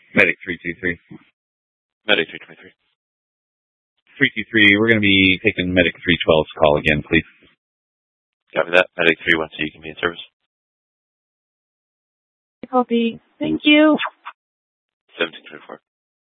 Medic 323. Medic 323. 323, we're going to be taking Medic 312's call again, please. Copy that. Medic 312, you can be in service. Copy. Thank you. 1724.